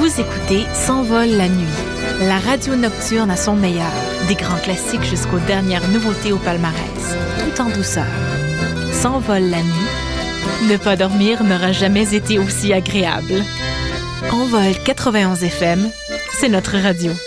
Vous écoutez S'envole la nuit, la radio nocturne à son meilleur, des grands classiques jusqu'aux dernières nouveautés au palmarès, tout en douceur. S'envole la nuit, ne pas dormir n'aura jamais été aussi agréable. Envol 91 FM, c'est notre radio.